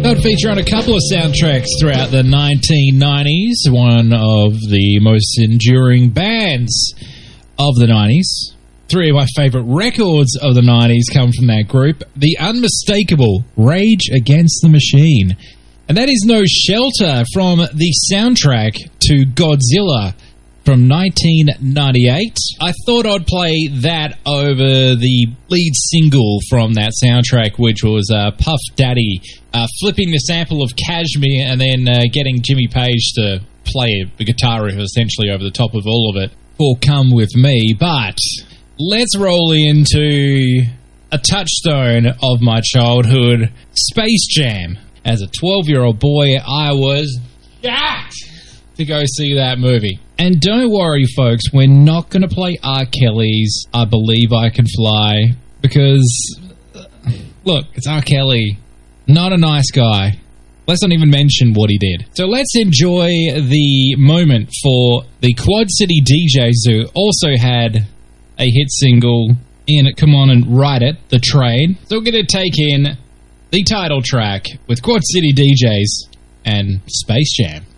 would feature on a couple of soundtracks throughout the 1990s, one of the most enduring bands of the 90s. Three of my favourite records of the 90s come from that group. The unmistakable Rage Against the Machine. And that is No Shelter from the soundtrack to Godzilla from 1998. I thought I'd play that over the lead single from that soundtrack, which was Puff Daddy flipping the sample of Kashmir and then getting Jimmy Page to play the guitar riff essentially over the top of all of it for Come With Me. But let's roll into a touchstone of my childhood, Space Jam. As a 12-year-old boy, I was jacked to go see that movie. And don't worry, folks, we're not going to play R. Kelly's I Believe I Can Fly, because, look, it's R. Kelly. Not a nice guy. Let's not even mention what he did. So let's enjoy the moment for the Quad City DJs who also had a hit single in Come On and Ride It, The Train. So we're going to take in the title track with Quad City DJs and Space Jam.